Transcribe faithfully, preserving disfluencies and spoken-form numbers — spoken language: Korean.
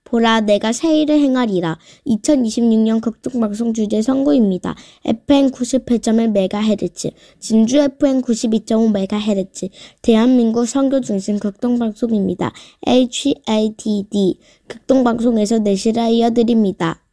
보라, 내가 새 일을 행하리라. 이천이십육 년 극동방송 주제 선고입니다. 에프엠 구십팔 점 일 메가헤르츠, 진주 에프엠 구십이 점 오 메가헤르츠, 대한민국 선교 중심 극동방송입니다. 에이치에이티디, 극동방송에서 내실을 이어드립니다.